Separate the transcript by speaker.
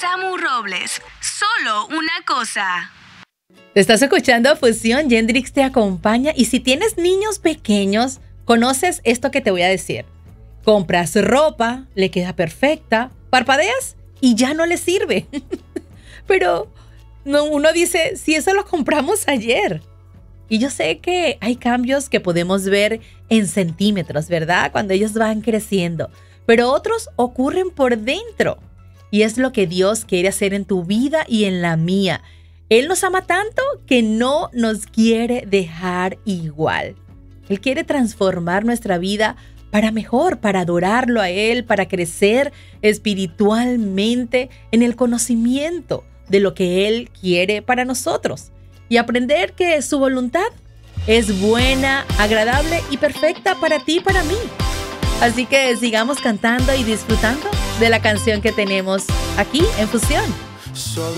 Speaker 1: Samu Robles, solo una cosa.
Speaker 2: Te estás escuchando Fusión, Yendrix te acompaña y si tienes niños pequeños, conoces esto que te voy a decir. Compras ropa, le queda perfecta, parpadeas y ya no le sirve. Pero no, uno dice, si eso lo compramos ayer. Y yo sé que hay cambios que podemos ver en centímetros, ¿verdad? Cuando ellos van creciendo. Pero otros ocurren por dentro. Y es lo que Dios quiere hacer en tu vida y en la mía. Él nos ama tanto que no nos quiere dejar igual. Él quiere transformar nuestra vida para mejor, para adorarlo a Él, para crecer espiritualmente en el conocimiento de lo que Él quiere para nosotros. Y aprender que su voluntad es buena, agradable y perfecta para ti y para mí. Así que sigamos cantando y disfrutando de la canción que tenemos aquí en Fusión.